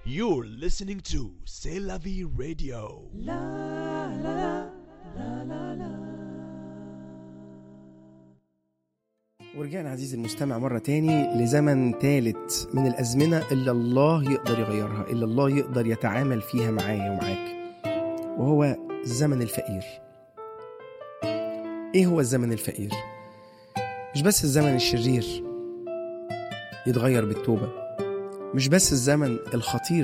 You're listening to C'est la vie radio. ورجعنا عزيزي المستمع مرة تاني لزمن ثالث من الأزمنة اللي الله يقدر يغيرها، اللي الله يقدر يتعامل فيها معايا ومعاك، وهو الزمن الفقير. إيه هو الزمن الفقير؟ مش بس الزمن الشرير يتغير بالتوبة، مش بس الزمن الخطير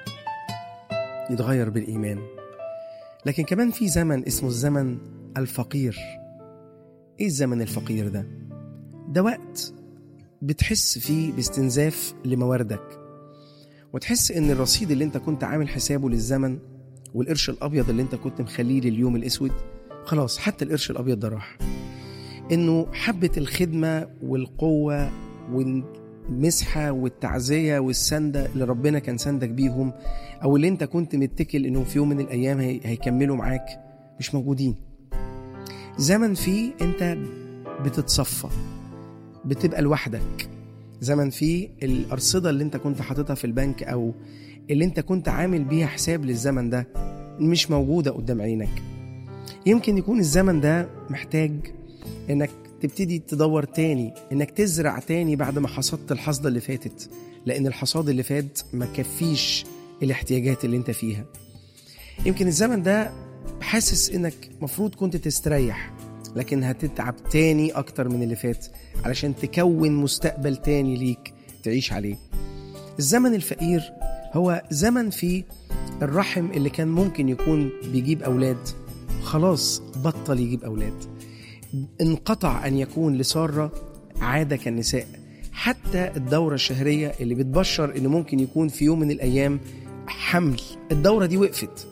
يتغير بالإيمان، لكن كمان في زمن اسمه الزمن الفقير. إيه الزمن الفقير ده؟ ده وقت بتحس فيه باستنزاف لمواردك، وتحس ان الرصيد اللي انت كنت عامل حسابه للزمن والقرش الابيض اللي انت كنت مخليه لليوم الاسود، خلاص حتى القرش الابيض ده راح. انه حبة الخدمة والقوة والمسحة والتعزية والسندة اللي ربنا كان سندك بيهم، او اللي انت كنت متكل انه في يوم من الايام هيكملوا معاك، مش موجودين. زمن فيه انت بتتصفى، بتبقى لوحدك. زمن فيه الأرصدة اللي انت كنت حاططها في البنك أو اللي انت كنت عامل بيها حساب للزمن ده مش موجودة قدام عينك. يمكن يكون الزمن ده محتاج انك تبتدي تدور تاني، انك تزرع تاني بعد ما حصدت الحصدة اللي فاتت، لأن الحصاد اللي فات ما كفيش الاحتياجات اللي انت فيها. يمكن الزمن ده حاسس انك مفروض كنت تستريح، لكن هتتعب تاني أكتر من اللي فات علشان تكون مستقبل تاني ليك تعيش عليه. الزمن الفقير هو زمن فيه الرحم اللي كان ممكن يكون بيجيب أولاد خلاص بطل يجيب أولاد، انقطع أن يكون لسارة عادة كالنساء. حتى الدورة الشهرية اللي بتبشر إنه ممكن يكون في يوم من الأيام حمل، الدورة دي وقفت.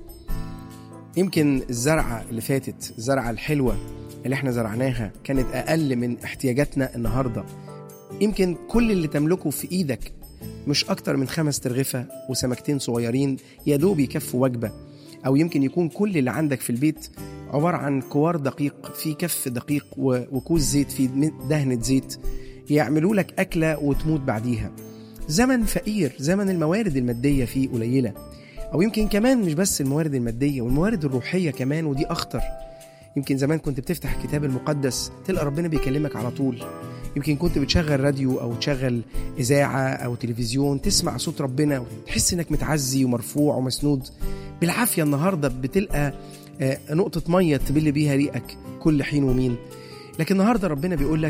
يمكن الزرعة اللي فاتت، الزرعة الحلوة اللي احنا زرعناها كانت أقل من احتياجاتنا النهاردة. يمكن كل اللي تملكه في إيدك مش أكتر من 5 ترغفة وسمكتين صغيرين يدوب يكفوا وجبة، أو يمكن يكون كل اللي عندك في البيت عبارة عن كوار دقيق، في كف دقيق وكوز زيت، في دهنة زيت، يعملوا لك أكلة وتموت بعديها. زمن فقير، زمن الموارد المادية فيه قليلة، أو يمكن كمان مش بس الموارد المادية والموارد الروحية كمان، ودي أخطر. يمكن زمان كنت بتفتح الكتاب المقدس تلقى ربنا بيكلمك على طول. يمكن كنت بتشغل راديو أو تشغل إذاعة أو تلفزيون تسمع صوت ربنا وتحس إنك متعزي ومرفوع ومسنود. بالعافية النهاردة بتلقى نقطة مية تبل بيها ريقك كل حين ومين. لكن النهاردة ربنا بيقولك